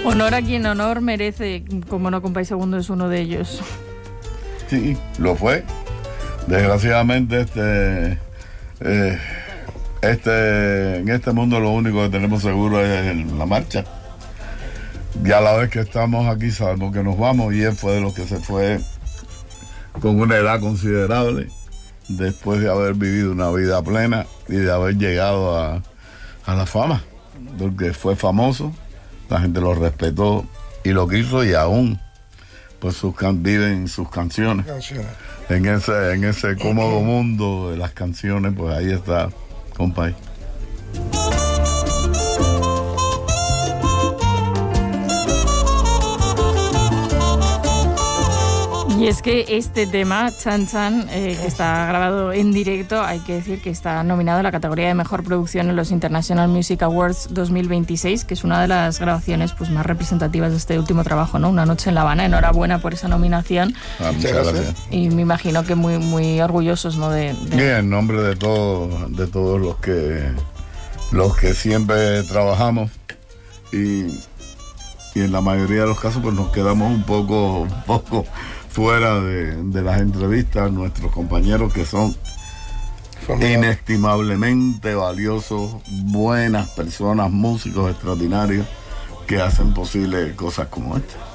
Honor a quien honor merece, como no compáis segundo es uno de ellos. Sí, lo fue. Desgraciadamente en este mundo lo único que tenemos seguro es la marcha. Ya a la vez que estamos aquí sabemos que nos vamos, y él fue de los que se fue con una edad considerable, después de haber vivido una vida plena y de haber llegado a la fama, porque fue famoso, la gente lo respetó y lo quiso, y aún pues viven sus canciones. En ese cómodo mundo de las canciones, pues ahí está, compadre. Y es que este tema, Chan Chan, que está grabado en directo, hay que decir que está nominado a la categoría de Mejor Producción en los International Music Awards 2026, que es una de las grabaciones pues más representativas de este último trabajo, ¿no? Una noche en La Habana. Enhorabuena por esa nominación. Muchas gracias. Y me imagino que muy orgullosos, ¿no? Y en nombre de todos los que siempre trabajamos, y en la mayoría de los casos pues nos quedamos un poco fuera de las entrevistas, nuestros compañeros que son inestimablemente valiosos, buenas personas, músicos extraordinarios que hacen posible cosas como esta.